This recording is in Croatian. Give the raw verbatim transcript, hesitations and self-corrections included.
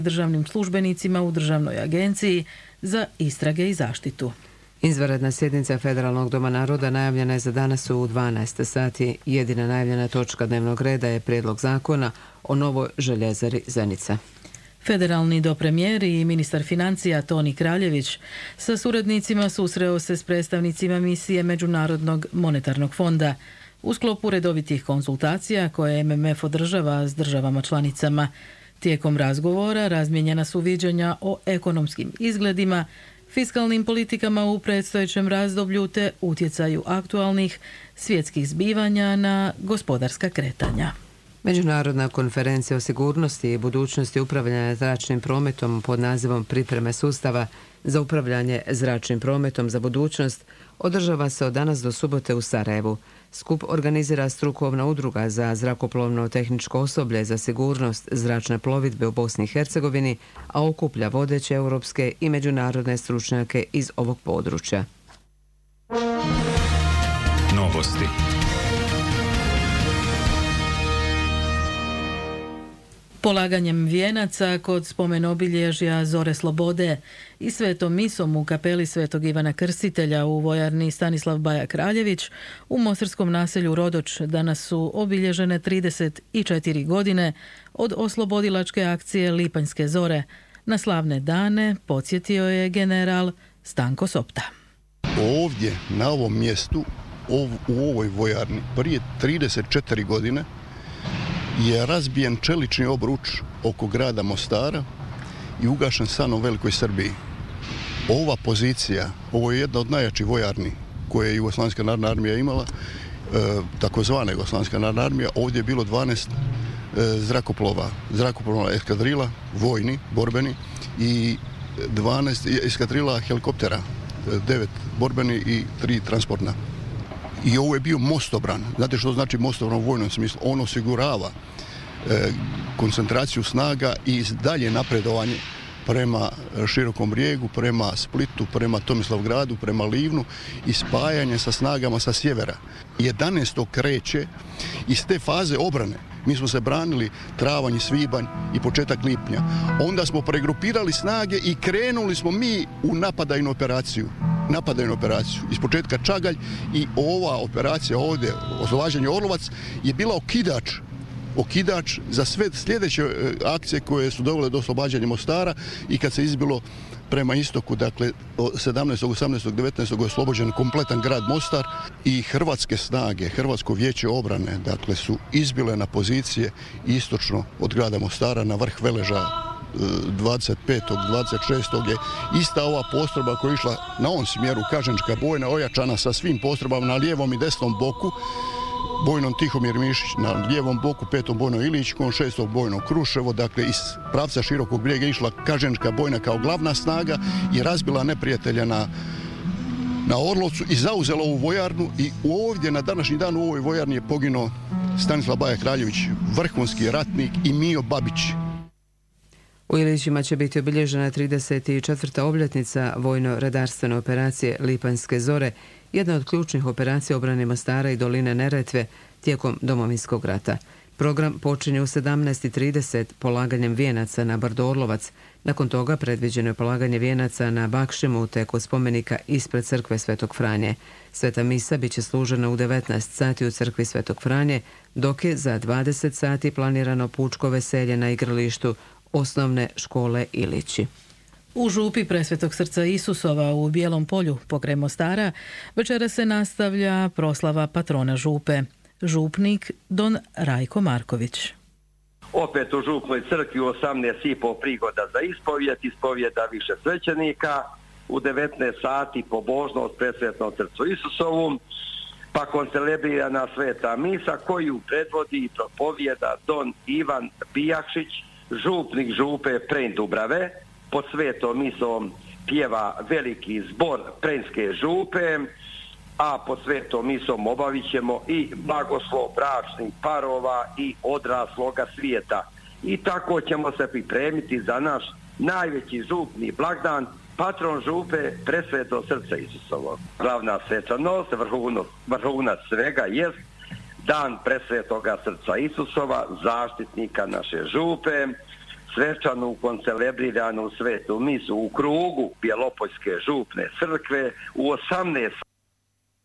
državnim službenicima u Državnoj agenciji za istrage i zaštitu. Izvanredna sjednica Federalnog doma naroda najavljena je za danas u dvanaest sati. Jedina najavljena točka dnevnog reda je prijedlog zakona o novoj željezari Zenica. Federalni dopremijer i ministar financija Toni Kraljević sa suradnicima susreo se s predstavnicima misije Međunarodnog monetarnog fonda u sklopu redovitih konsultacija koje M M F održava s državama članicama. Tijekom razgovora razmijenjena su viđenja o ekonomskim izgledima, fiskalnim politikama u predstojećem razdoblju te utjecaju aktualnih svjetskih zbivanja na gospodarska kretanja. Međunarodna konferencija o sigurnosti i budućnosti upravljanja zračnim prometom pod nazivom Pripreme sustava za upravljanje zračnim prometom za budućnost održava se od danas do subote u Sarajevu. Skup organizira strukovna udruga za zrakoplovno tehničko osoblje za sigurnost zračne plovidbe u Bosni i Hercegovini, a okuplja vodeće europske i međunarodne stručnjake iz ovog područja. Novosti. Polaganjem vijenaca kod spomen obilježja Zore slobode i svetom misom u kapeli Svetog Ivana Krstitelja u vojarni Stanislav Baja Kraljević u mostarskom naselju Rodoč danas su obilježene trideset četiri godine od oslobodilačke akcije Lipanjske zore. Na slavne dane podsjetio je general Stanko Sopta. Ovdje, na ovom mjestu, u ovoj vojarni, prije trideset četiri godine, je razbijen čelični obruč oko grada Mostara i ugašen san u Velikoj Srbiji. Ova pozicija, ovo je jedna od najjačih vojarni koje je Jugoslavijska narodna armija imala, e, takozvana Jugoslavijska narodna armija. Ovdje je bilo dvanaest e, zrakoplova, zrakoplovna eskadrila, vojni, borbeni i dvanaest eskadrila helikoptera, devet borbeni i tri transportna. I ovo je bio mostobran. Znate što znači mostobran u vojnom smislu? On osigurava e, koncentraciju snaga i dalje napredovanje prema Širokom Brijegu, prema Splitu, prema Tomislavgradu, prema Livnu i spajanje sa snagama sa sjevera. jedanaestog kreće iz te faze obrane. Mi smo se branili travanj i svibanj i početak lipnja. Onda smo pregrupirali snage i krenuli smo mi u napadajnu operaciju. napadajnu operaciju. Iz početka Čagalj i ova operacija ovdje, oslobađanje Orlovac, je bila okidač okidač za sve sljedeće akcije koje su dovele do oslobađanja Mostara i kad se izbilo prema istoku, dakle sedamnaestog, osamnaestog, devetnaestog oslobođen kompletan grad Mostar i hrvatske snage, Hrvatsko vijeće obrane, dakle su izbile na pozicije istočno od grada Mostara na vrh Veleža. dvadeset petog dvadeset šestog je ista ova postrojba koja je išla na ovom smjeru, Kažančka bojna, ojačana sa svim postrojbama na lijevom i desnom boku, bojnom Tihomir Mišić na lijevom boku, petom bojnom Ilićkom, šestom bojnom Kruševo, dakle iz pravca Širokog Brijega išla Kažančka bojna kao glavna snaga i razbila neprijatelja na na Orlovcu i zauzela ovu vojarnu i ovdje na današnji dan u ovoj vojarni je poginuo Stanislav Baja Kraljević, vrhunski ratnik, i Mijo Babić. U Ilićima će biti obilježena trideset četvrta obljetnica vojno-redarstvene operacije Lipanjske zore, jedna od ključnih operacija obrane Mostara i doline Neretve tijekom Domovinskog rata. Program počinje u sedamnaest i trideset polaganjem vijenaca na brdo Orlovac. Nakon toga predviđeno je polaganje vijenaca na Bakšimu te kod spomenika ispred crkve Svetog Franje. Sveta misa bit će služena u devetnaest sati u crkvi Svetog Franje, dok je za dvadeset sati planirano pučko veselje na igralištu Osnovne škole Ilići. U župi Presvetog srca Isusova u Bijelom polju pokraj Mostara večera se nastavlja proslava patrona župe. Župnik Don Rajko Marković. Opet u župnoj crkvi u osamnaest i po prigoda za ispovijed, ispovijeda više svećenika, u devetnaest sati pobožnost Presvetnom srcu Isusovu, pa koncelebrirana sveta misa koju predvodi i propovijeda Don Ivan Pijakšić, župnik župe Prenj Dubrave. Pod svetom misom pjeva veliki zbor Prenjske župe, a pod svetom misom obavit ćemo i blagoslov bračnih parova i odrasloga svijeta. I tako ćemo se pripremiti za naš najveći župni blagdan, patron župe Presveto srce Isusovo. Glavna svečanost, vrhunac svega jest Dan Presvetoga srca Isusova, zaštitnika naše župe, svečanu koncelebriranu svetu misu u krugu Bjelopoljske župne crkve u osamnaest